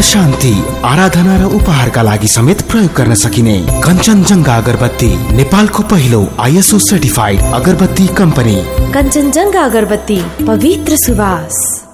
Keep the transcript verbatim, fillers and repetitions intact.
शान्ति, आराधना र उपहारका लागि समेत प्रयोग गर्न सकिने कञ्चनजङ्घा अगरबत्ती नेपालको पहिलो आइएसओ सर्टिफाइड अगरबत्ती कम्पनी। कञ्चनजङ्घा अगरबत्ती, पवित्र सुवास।